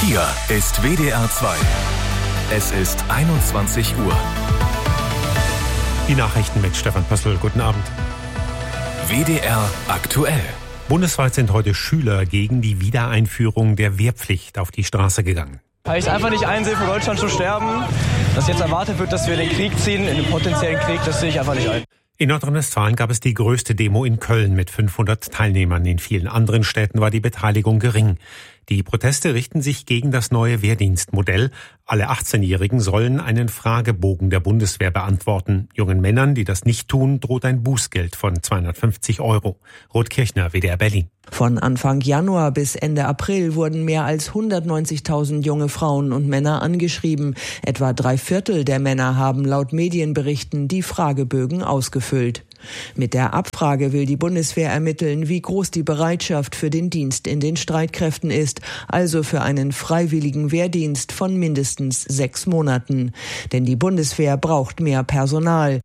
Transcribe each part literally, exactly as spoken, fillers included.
Hier ist W D R zwei. Es ist einundzwanzig Uhr. Die Nachrichten mit Stefan Pössl. Guten Abend. W D R aktuell. Bundesweit sind heute Schüler gegen die Wiedereinführung der Wehrpflicht auf die Straße gegangen. Weil ich es einfach nicht einsehe, für Deutschland zu sterben. Dass jetzt erwartet wird, dass wir in den Krieg ziehen, in den potenziellen Krieg, das sehe ich einfach nicht ein. In Nordrhein-Westfalen gab es die größte Demo in Köln mit fünfhundert Teilnehmern. In vielen anderen Städten war die Beteiligung gering. Die Proteste richten sich gegen das neue Wehrdienstmodell. Alle achtzehnjährigen sollen einen Fragebogen der Bundeswehr beantworten. Jungen Männern, die das nicht tun, droht ein Bußgeld von zweihundertfünfzig Euro. Ruth Kirchner, W D R Berlin. Von Anfang Januar bis Ende April wurden mehr als hundertneunzigtausend junge Frauen und Männer angeschrieben. Etwa drei Viertel der Männer haben laut Medienberichten die Fragebögen ausgefüllt. Mit der Abfrage will die Bundeswehr ermitteln, wie groß die Bereitschaft für den Dienst in den Streitkräften ist, also für einen freiwilligen Wehrdienst von mindestens sechs Monaten. Denn die Bundeswehr braucht mehr Personal.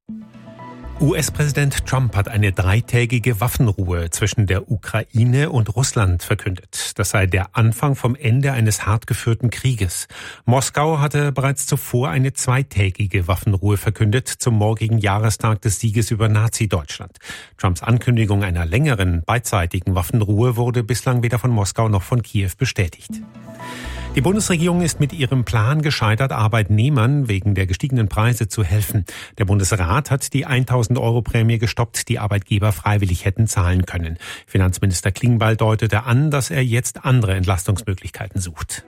U S-Präsident Trump hat eine dreitägige Waffenruhe zwischen der Ukraine und Russland verkündet. Das sei der Anfang vom Ende eines hart geführten Krieges. Moskau hatte bereits zuvor eine zweitägige Waffenruhe verkündet zum morgigen Jahrestag des Sieges über Nazi-Deutschland. Trumps Ankündigung einer längeren beidseitigen Waffenruhe wurde bislang weder von Moskau noch von Kiew bestätigt. Die Bundesregierung ist mit ihrem Plan gescheitert, Arbeitnehmern wegen der gestiegenen Preise zu helfen. Der Bundesrat hat die tausend Euro Prämie gestoppt, die Arbeitgeber freiwillig hätten zahlen können. Finanzminister Klingbeil deutete an, dass er jetzt andere Entlastungsmöglichkeiten sucht.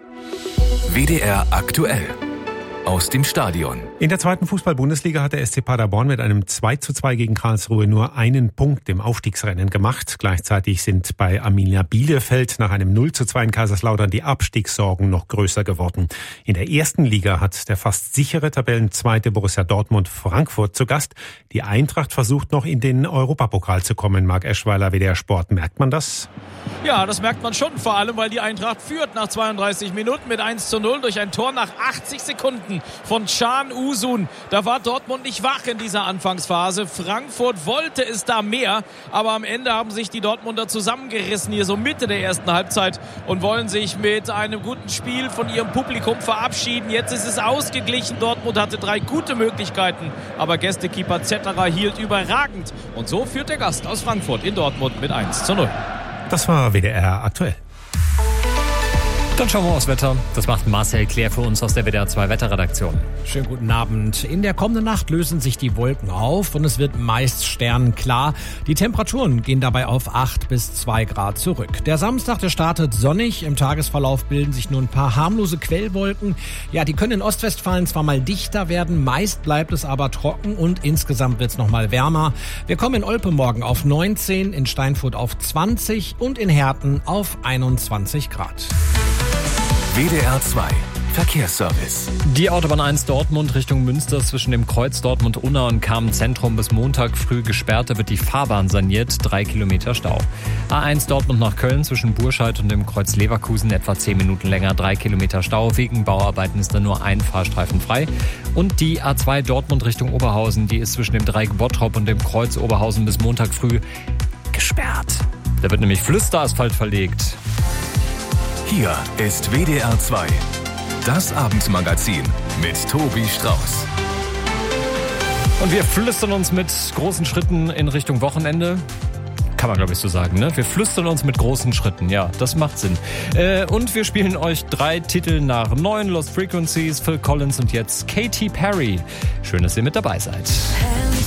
W D R aktuell. Aus dem Stadion. In der zweiten Fußball-Bundesliga hat der S C Paderborn mit einem zwei zu zwei gegen Karlsruhe nur einen Punkt im Aufstiegsrennen gemacht. Gleichzeitig sind bei Arminia Bielefeld nach einem null zu zwei in Kaiserslautern die Abstiegssorgen noch größer geworden. In der ersten Liga hat der fast sichere Tabellenzweite Borussia Dortmund Frankfurt zu Gast. Die Eintracht versucht noch in den Europapokal zu kommen. Marc Eschweiler, W D R Sport. Merkt man das? Ja, das merkt man schon, vor allem, weil die Eintracht führt nach zweiunddreißig Minuten mit eins zu null durch ein Tor nach achtzig Sekunden von Can Uzun. Da war Dortmund nicht wach in dieser Anfangsphase. Frankfurt wollte es da mehr, aber am Ende haben sich die Dortmunder zusammengerissen, hier so Mitte der ersten Halbzeit, und wollen sich mit einem guten Spiel von ihrem Publikum verabschieden. Jetzt ist es ausgeglichen. Dortmund hatte drei gute Möglichkeiten, aber Gästekeeper Zetterer hielt überragend. Und so führt der Gast aus Frankfurt in Dortmund mit eins zu null. Das war W D R aktuell. Dann schauen wir aufs Wetter. Das macht Marcel Claire für uns aus der W D R zwei Wetterredaktion. Schönen guten Abend. In der kommenden Nacht lösen sich die Wolken auf und es wird meist sternklar. Die Temperaturen gehen dabei auf acht bis zwei Grad zurück. Der Samstag, der startet sonnig. Im Tagesverlauf bilden sich nur ein paar harmlose Quellwolken. Ja, die können in Ostwestfalen zwar mal dichter werden, meist bleibt es aber trocken und insgesamt wird es noch mal wärmer. Wir kommen in Olpe morgen auf neunzehn, in Steinfurt auf zwanzig und in Herten auf einundzwanzig Grad. W D R zwei Verkehrsservice. Die Autobahn eins Dortmund Richtung Münster zwischen dem Kreuz Dortmund-Unna und Kamen-Zentrum bis Montag früh gesperrt. Da wird die Fahrbahn saniert, drei Kilometer Stau. A eins Dortmund nach Köln zwischen Burscheid und dem Kreuz Leverkusen etwa zehn Minuten länger, drei Kilometer Stau. Wegen Bauarbeiten ist da nur ein Fahrstreifen frei. Und die A zwei Dortmund Richtung Oberhausen, die ist zwischen dem Dreieck Bottrop und dem Kreuz Oberhausen bis Montag früh gesperrt. Da wird nämlich Flüsterasphalt verlegt. Hier ist W D R zwei, das Abendmagazin mit Tobi Strauß. Und wir flüstern uns mit großen Schritten in Richtung Wochenende. Kann man, glaube ich, so sagen, ne? Wir flüstern uns mit großen Schritten. Ja, das macht Sinn. Äh, und wir spielen euch drei Titel nach neun. Lost Frequencies, Phil Collins und jetzt Katy Perry. Schön, dass ihr mit dabei seid.